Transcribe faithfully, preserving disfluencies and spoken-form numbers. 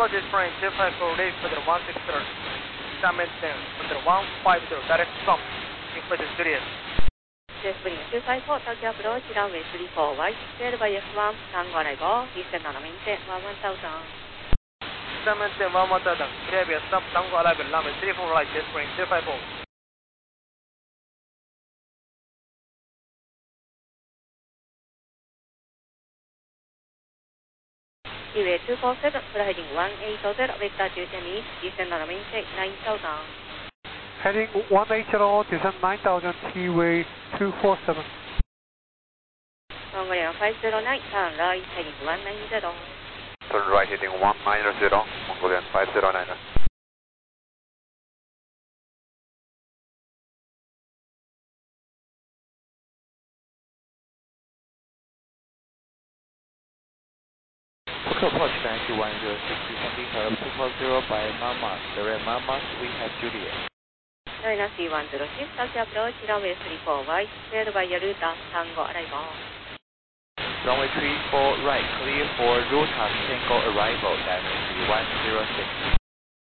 Approach is French, two five four, leave for the one six zero. Stand maintain, for the one five zero, direct stop. English is Juliet. Jetspring two five four, Tokyo approach, runway three four right, cleared by F one, Tango arrival, descend on maintain, one one thousand. Stand maintain, one one thousand, clear by stop, Tango arrival, runway three four right, Jetspring two five four. T-way two four seven, full heading one eight zero, vector two ten east, descend on maintain, nine thousand. Heading one eight zero, descend nine thousand, T-way two four seven. Mongolian five zero nine, turn right, heading one nine zero. Turn right, heading one nine zero, Mongolian five zero nine. Tokyo approach nine one zero six, descending curve two four zero by Mama, direct Mama, we have Juliet. China C one zero six, Tokyo approach, runway three four right, cleared by Yaruta, Tango arrival. Runway three four right, clear for Ruta Tango arrival, dimension one zero six.